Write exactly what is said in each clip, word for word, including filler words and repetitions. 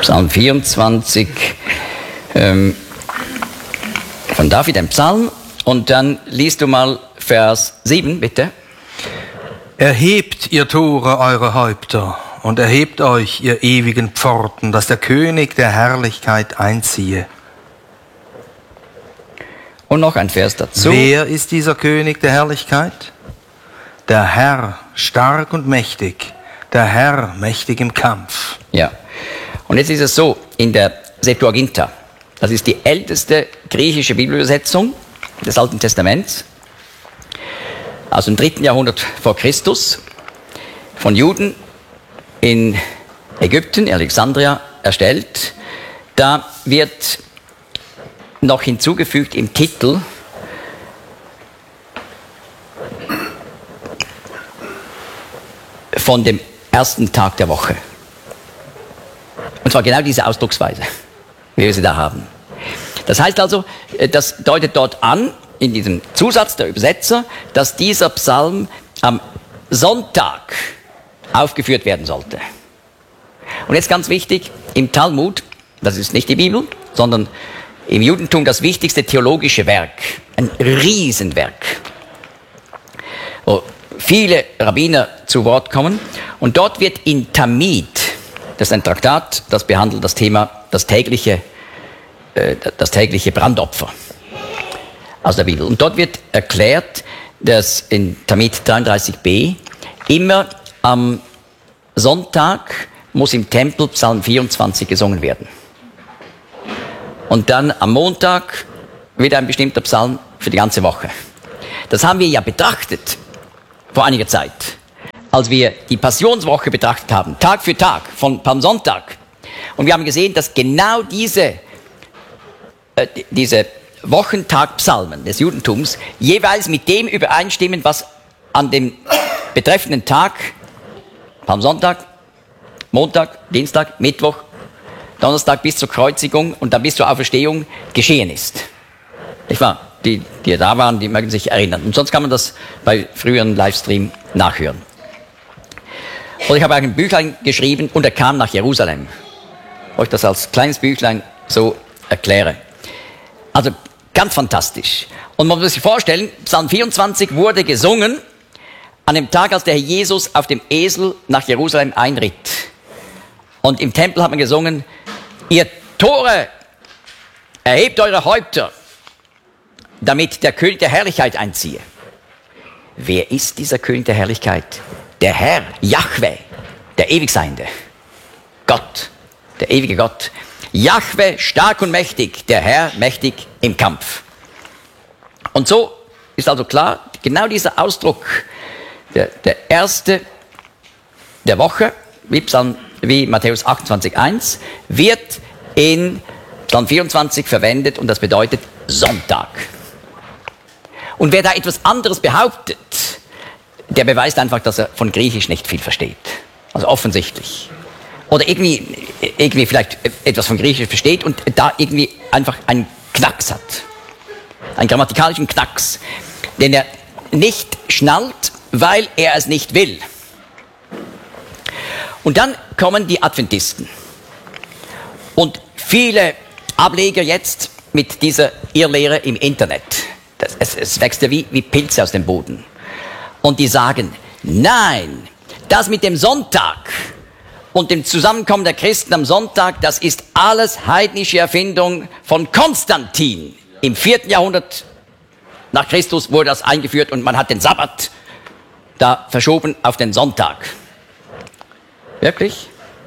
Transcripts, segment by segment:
Psalm vierundzwanzig ähm, von David, ein Psalm. Und dann liest du mal Vers sieben, bitte. Erhebt, ihr Tore, eure Häupter, und erhebt euch, ihr ewigen Pforten, dass der König der Herrlichkeit einziehe. Und noch ein Vers dazu. Wer ist dieser König der Herrlichkeit? Der Herr, stark und mächtig, der Herr, mächtig im Kampf. Ja, und jetzt ist es so, in der Septuaginta, das ist die älteste griechische Bibelübersetzung des Alten Testaments, aus dem dritten Jahrhundert vor Christus, von Juden in Ägypten, in Alexandria, erstellt. Da wird noch hinzugefügt im Titel von dem ersten Tag der Woche. Und zwar genau diese Ausdrucksweise, wie wir sie da haben. Das heißt also, das deutet dort an, in diesem Zusatz der Übersetzer, dass dieser Psalm am Sonntag aufgeführt werden sollte. Und jetzt ganz wichtig, im Talmud, das ist nicht die Bibel, sondern im Judentum das wichtigste theologische Werk, ein Riesenwerk, wo viele Rabbiner zu Wort kommen. Und dort wird in Tamid, das ist ein Traktat, das behandelt das Thema, das tägliche, äh, das tägliche Brandopfer aus der Bibel. Und dort wird erklärt, dass in Tamid dreiunddreißig b immer am Sonntag muss im Tempel Psalm vierundzwanzig gesungen werden. Und dann am Montag wieder ein bestimmter Psalm für die ganze Woche. Das haben wir ja betrachtet vor einiger Zeit, als wir die Passionswoche betrachtet haben, Tag für Tag, von Palmsonntag. Und wir haben gesehen, dass genau diese, äh, diese Wochentagpsalmen des Judentums jeweils mit dem übereinstimmen, was an dem betreffenden Tag, Palmsonntag, Montag, Dienstag, Mittwoch, Donnerstag bis zur Kreuzigung und dann bis zur Auferstehung geschehen ist. Nicht wahr? Die, die da waren, die mögen sich erinnern. Und sonst kann man das bei früheren Livestream nachhören. Und ich habe ein Büchlein geschrieben und er kam nach Jerusalem. Wo ich das als kleines Büchlein so erkläre. Also ganz fantastisch. Und man muss sich vorstellen, Psalm vierundzwanzig wurde gesungen an dem Tag, als der Herr Jesus auf dem Esel nach Jerusalem einritt. Und im Tempel hat man gesungen, ihr Tore, erhebt eure Häupter, damit der König der Herrlichkeit einziehe. Wer ist dieser König der Herrlichkeit? Der Herr, Jahwe, der Ewigseiende. Gott, der ewige Gott. Jahwe, stark und mächtig, der Herr, mächtig im Kampf. Und so ist also klar, genau dieser Ausdruck, der, der erste der Woche, wie, Psalm, wie Matthäus achtundzwanzig eins, wird in Psalm vierundzwanzig verwendet und das bedeutet Sonntag. Und wer da etwas anderes behauptet, der beweist einfach, dass er von Griechisch nicht viel versteht. Also offensichtlich. Oder irgendwie, irgendwie vielleicht etwas von Griechisch versteht und da irgendwie einfach einen Knacks hat. Einen grammatikalischen Knacks, den er nicht schnallt, weil er es nicht will. Und dann kommen die Adventisten. Und viele Ableger jetzt mit dieser Irrlehre im Internet. Das, es, es wächst ja wie, wie Pilze aus dem Boden. Und die sagen, nein, das mit dem Sonntag und dem Zusammenkommen der Christen am Sonntag, das ist alles heidnische Erfindung von Konstantin. Im vierten Jahrhundert nach Christus wurde das eingeführt und man hat den Sabbat da verschoben auf den Sonntag. Wirklich?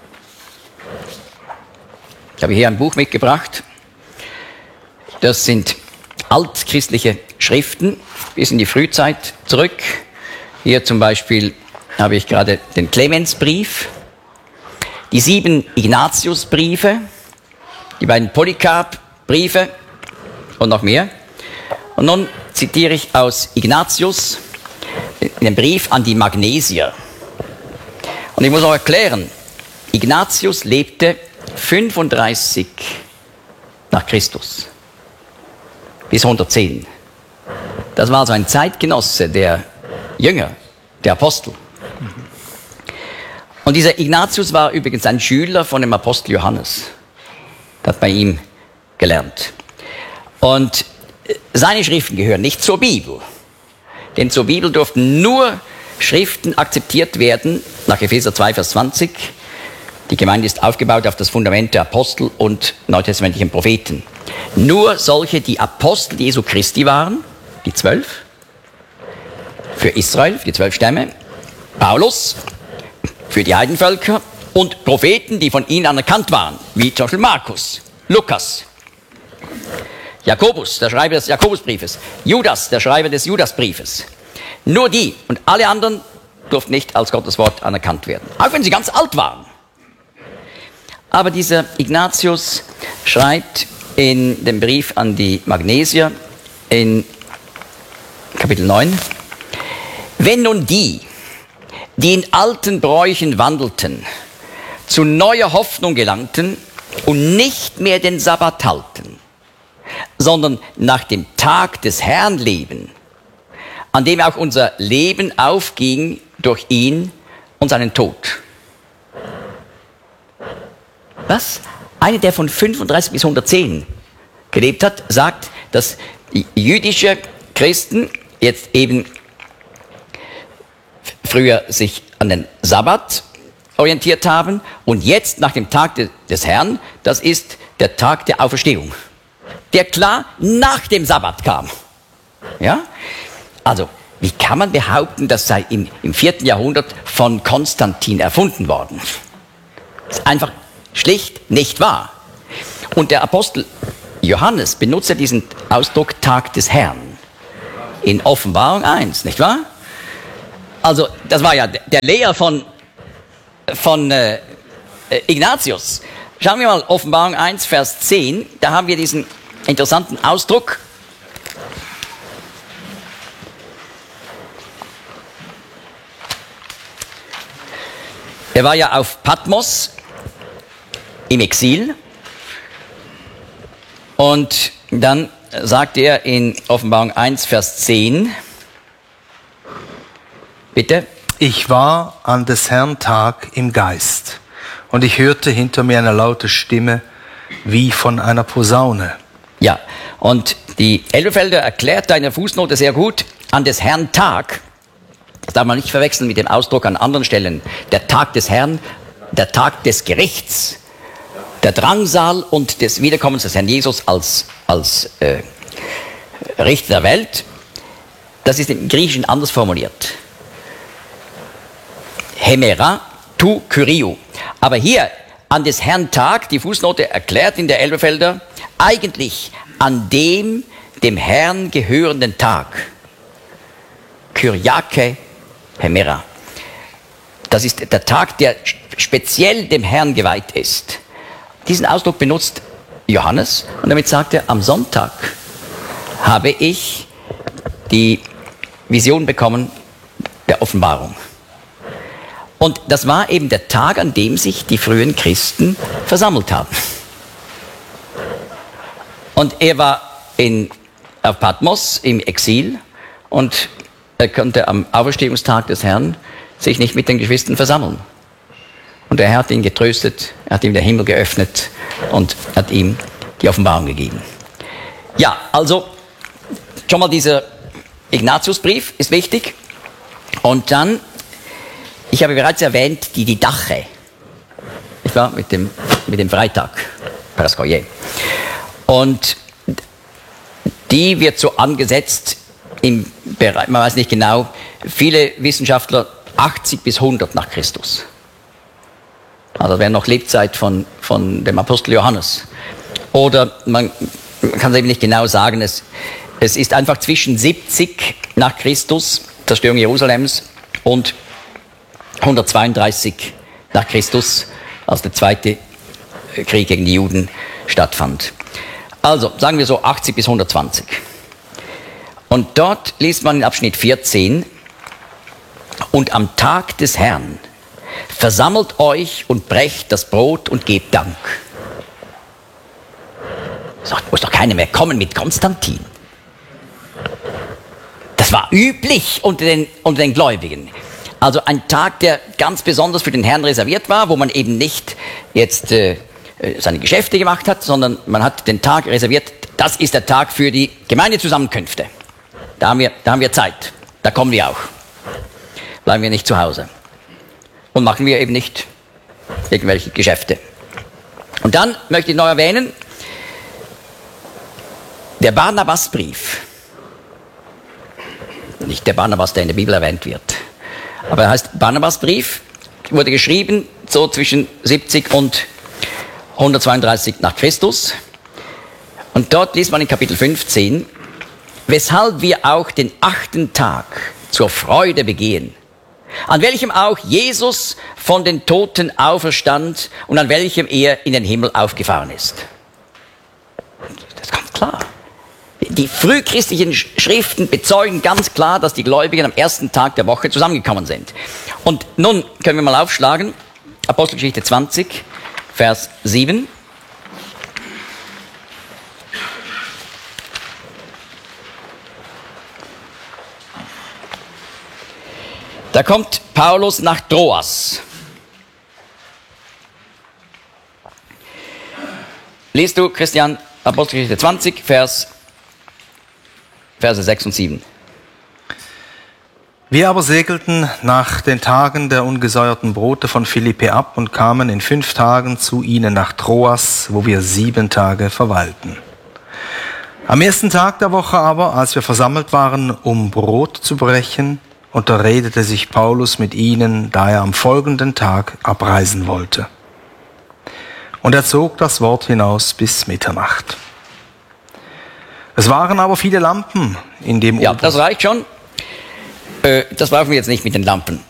Ich habe hier ein Buch mitgebracht. Das sind altchristliche Schriften bis in die Frühzeit zurück. Hier zum Beispiel habe ich gerade den Clemensbrief, die sieben Ignatiusbriefe, die beiden Polycarp-Briefe und noch mehr. Und nun zitiere ich aus Ignatius den Brief an die Magnesier. Und ich muss auch erklären, Ignatius lebte fünfunddreißig nach Christus bis hundertzehn. Das war so ein Zeitgenosse der Jünger, der Apostel. Und dieser Ignatius war übrigens ein Schüler von dem Apostel Johannes. Der hat bei ihm gelernt. Und seine Schriften gehören nicht zur Bibel. Denn zur Bibel durften nur Schriften akzeptiert werden, nach Epheser zwei, Vers zwanzig. Die Gemeinde ist aufgebaut auf das Fundament der Apostel und neutestamentlichen Propheten. Nur solche, die Apostel Jesu Christi waren, die zwölf, für Israel, für die zwölf Stämme, Paulus, für die Heidenvölker und Propheten, die von ihnen anerkannt waren, wie zum Beispiel Markus, Lukas, Jakobus, der Schreiber des Jakobusbriefes, Judas, der Schreiber des Judasbriefes. Nur die und alle anderen durften nicht als Gottes Wort anerkannt werden, auch wenn sie ganz alt waren. Aber dieser Ignatius schreibt in dem Brief an die Magnesier in Kapitel neun, wenn nun die, die in alten Bräuchen wandelten, zu neuer Hoffnung gelangten und nicht mehr den Sabbat halten, sondern nach dem Tag des Herrn leben, an dem auch unser Leben aufging durch ihn und seinen Tod. Was? Einer, der von fünfunddreißig bis hundertzehn gelebt hat, sagt, dass die jüdische Christen jetzt eben früher sich an den Sabbat orientiert haben und jetzt nach dem Tag de, des Herrn, das ist der Tag der Auferstehung, der klar nach dem Sabbat kam. Ja? Also, wie kann man behaupten, das sei im, im vierten Jahrhundert von Konstantin erfunden worden? Das ist einfach schlicht nicht wahr. Und der Apostel Johannes benutzt ja diesen Ausdruck Tag des Herrn in Offenbarung eins, nicht wahr? Also, das war ja der Lehrer von, von äh, Ignatius. Schauen wir mal Offenbarung eins, Vers zehn, da haben wir diesen interessanten Ausdruck. Er war ja auf Patmos im Exil und dann sagt er in Offenbarung eins, Vers zehn, bitte. Ich war an des Herrn Tag im Geist und ich hörte hinter mir eine laute Stimme wie von einer Posaune. Ja, und die Elberfelder erklärt da in der Fußnote sehr gut, an des Herrn Tag, das darf man nicht verwechseln mit dem Ausdruck an anderen Stellen, der Tag des Herrn, der Tag des Gerichts, der Drangsal und des Wiederkommens des Herrn Jesus als, als äh, Richter der Welt, das ist im Griechischen anders formuliert. Hemera tu Kyriou. Aber hier an des Herrn Tag, die Fußnote erklärt in der Elberfelder, eigentlich an dem dem Herrn gehörenden Tag. Kyriake Hemera. Das ist der Tag, der speziell dem Herrn geweiht ist. Diesen Ausdruck benutzt Johannes und damit sagt er, am Sonntag habe ich die Vision bekommen der Offenbarung. Und das war eben der Tag, an dem sich die frühen Christen versammelt haben. Und er war in, auf Patmos im Exil und er konnte am Auferstehungstag des Herrn sich nicht mit den Geschwistern versammeln. Und der Herr hat ihn getröstet, er hat ihm den Himmel geöffnet und hat ihm die Offenbarung gegeben. Ja, also schon mal dieser Ignatiusbrief ist wichtig. Und dann, ich habe bereits erwähnt, die Didache. Ich war mit dem, mit dem Freitag, Paraskoye. Und die wird so angesetzt im Bereich, man weiß nicht genau, viele Wissenschaftler achtzig bis hundert nach Christus. Also das wäre noch Lebzeit von, von dem Apostel Johannes. Oder man, man kann es eben nicht genau sagen, es, es ist einfach zwischen siebzig nach Christus, Zerstörung Jerusalems, und hundertzweiunddreißig nach Christus, als der zweite Krieg gegen die Juden stattfand. Also sagen wir so achtzig bis hundertzwanzig. Und dort liest man in Abschnitt vierzehn, und am Tag des Herrn versammelt euch und brecht das Brot und gebt Dank. Sagt, muss doch keiner mehr kommen mit Konstantin. Das war üblich unter den, unter den Gläubigen. Also ein Tag, der ganz besonders für den Herrn reserviert war, wo man eben nicht jetzt äh, seine Geschäfte gemacht hat, sondern man hat den Tag reserviert, das ist der Tag für die Gemeindezusammenkünfte. Da haben wir, da haben wir Zeit, da kommen wir auch. Bleiben wir nicht zu Hause. Und machen wir eben nicht irgendwelche Geschäfte. Und dann möchte ich noch erwähnen, der Barnabasbrief. Nicht der Barnabas, der in der Bibel erwähnt wird. Aber er heißt Barnabasbrief, wurde geschrieben so zwischen siebzig und hundertzweiunddreißig nach Christus. Und dort liest man in Kapitel fünfzehn, weshalb wir auch den achten Tag zur Freude begehen, an welchem auch Jesus von den Toten auferstand und an welchem er in den Himmel aufgefahren ist. Das ist ganz klar. Die frühchristlichen Schriften bezeugen ganz klar, dass die Gläubigen am ersten Tag der Woche zusammengekommen sind. Und nun können wir mal aufschlagen, Apostelgeschichte zwanzig, Vers sieben. Da kommt Paulus nach Troas. Liest du, Christian, Apostelgeschichte zwanzig, Vers, Verse sechs und sieben. Wir aber segelten nach den Tagen der ungesäuerten Brote von Philippi ab und kamen in fünf Tagen zu ihnen nach Troas, wo wir sieben Tage verweilten. Am ersten Tag der Woche aber, als wir versammelt waren, um Brot zu brechen, unterredete sich Paulus mit ihnen, da er am folgenden Tag abreisen wollte. Und er zog das Wort hinaus bis Mitternacht. Es waren aber viele Lampen in dem Ja, Ofen. das reicht schon. Äh, das brauchen wir jetzt nicht mit den Lampen.